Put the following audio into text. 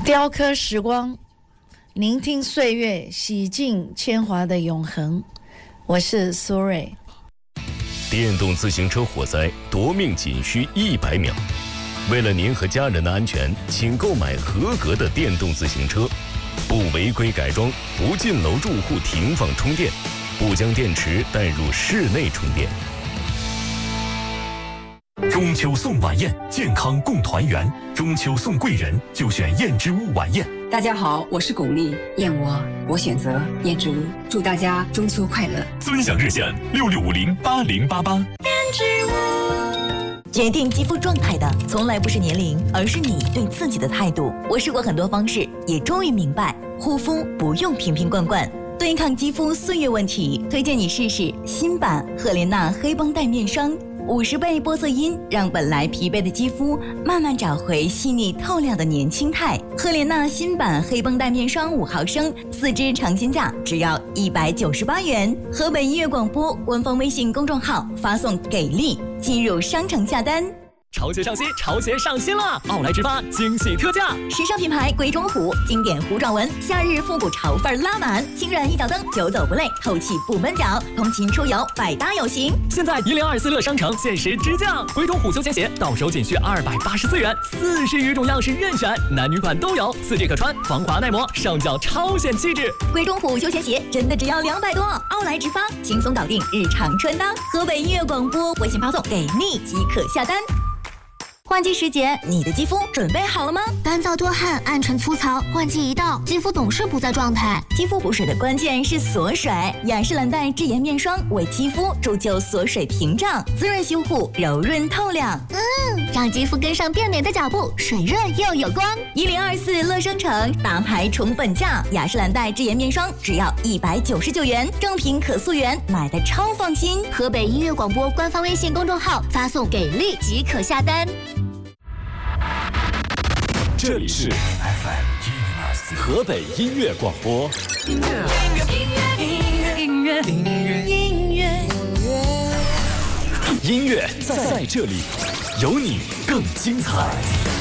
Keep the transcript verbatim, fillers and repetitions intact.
雕刻时光，聆听岁月，洗净铅华的永恒。我是苏芮。 电动自行车火灾夺命仅需一百秒。为了您和家人的安全，请购买合格的电动自行车，不违规改装，不进楼住户停放充电，不将电池带入室内充电。 中秋送晚宴，健康共团圆。中秋送贵人，就选燕之屋晚宴。 大家好，我是巩俐，燕窝我选择燕之屋。祝大家中秋快乐！ 尊享热线六六五零八零八八。 燕之屋。决定肌肤状态的从来不是年龄，而是你对自己的态度。我试过很多方式，也终于明白，护肤不用瓶瓶罐罐。对抗肌肤岁月问题，推荐你试试新版赫莲娜黑绷带面霜。五十倍玻色因让本来疲惫的肌肤慢慢找回细腻透亮的年轻态。赫莲娜新版黑绷带面霜五毫升，四支尝鲜价只要一百九十八元。河北音乐广播官方微信公众号发送给力，进入商城下单。 潮鞋上新，潮鞋上新了！奥莱直发惊喜特价， 时尚品牌鬼冢虎经典虎爪纹，夏日复古潮范拉满，轻软一脚蹬，久走不累，透气不闷脚，通勤出游百搭有型。 现在一零二四乐商城限时直降，鬼冢虎休闲鞋到手仅需二百八十四元，四十余种样式任选，男女款都有，四季可穿，防滑耐磨，上脚超显气质。 鬼冢虎休闲鞋真的只要两百多，奥莱直发轻松搞定日常穿搭。河北音乐广播微信发送给力即可下单。换季时节，你的肌肤准备好了吗？ 干燥多汗、暗沉粗糙，换季一到，肌肤总是不在状态。 肌肤补水的关键是锁水，雅诗兰黛智妍面霜为肌肤铸就锁水屏障，滋润修护，柔润透亮。 嗯，让肌肤跟上变美的脚步，水润又有光。 一零二四乐商城大牌宠粉价，雅诗兰黛智妍面霜只要一百九十九元，正品可溯源，买的超放心。 河北音乐广播官方微信公众号发送给力即可下单。 这里是 F M 一零二四河北音乐广播。音乐，音乐，音乐，音乐，音乐，音乐，音乐在这里，有你更精彩。